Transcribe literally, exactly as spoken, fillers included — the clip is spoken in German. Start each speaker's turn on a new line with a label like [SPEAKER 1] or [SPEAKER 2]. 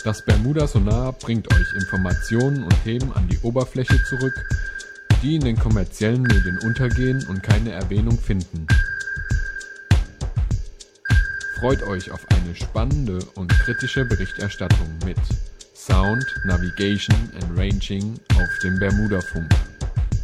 [SPEAKER 1] Das Bermuda-Sonar bringt euch Informationen und Themen an die Oberfläche zurück, die in den kommerziellen Medien untergehen und keine Erwähnung finden. Freut euch auf eine spannende und kritische Berichterstattung mit Sound, Navigation and Ranging auf dem Bermuda-Funk.